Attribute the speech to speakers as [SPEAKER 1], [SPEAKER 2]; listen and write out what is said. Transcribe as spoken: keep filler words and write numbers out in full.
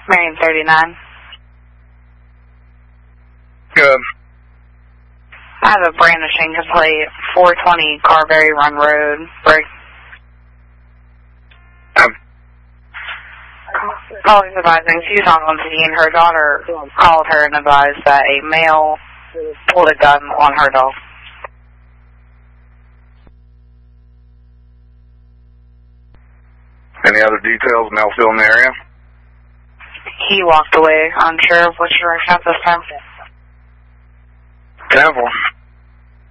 [SPEAKER 1] Marion thirty-nine.
[SPEAKER 2] Good.
[SPEAKER 1] I have a brandishing complaint, four twenty Carberry Run Road, Brick.
[SPEAKER 2] Um,
[SPEAKER 1] Calling advising she's on one T and her daughter called her and advised that a male pulled a gun on her dog.
[SPEAKER 2] Any other details? Male still in the area?
[SPEAKER 1] He walked away, unsure of which direction at this time.
[SPEAKER 2] ten four.